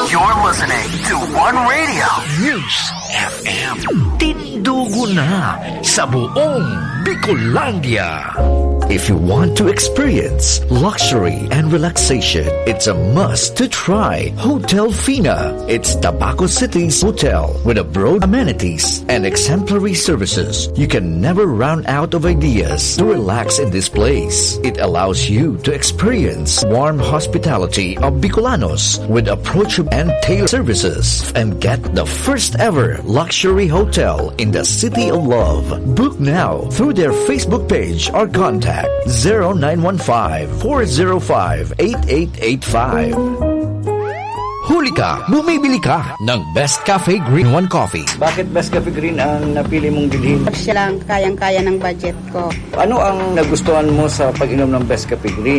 You're listening to One Radio News FM. Tindugo na sa buong Bicolandia. If you want to experience luxury and relaxation, it's a must to try Hotel Fina. It's Tabaco City's hotel with a broad amenities and exemplary services. You can never run out of ideas to relax in this place. It allows you to experience warm hospitality of Bicolanos with approachable and tailored services and get the first ever luxury hotel in the City of Love. Book now through their Facebook page or contact 0915-405-8885. Huli ka, bumibili ka ng Best Cafe Green One Coffee. Bakit Best Cafe Green ang napili mong bilhin? Siya lang kayang-kaya ng budget ko. Ano ang nagustuhan mo sa pag-inom ng Best Cafe Green?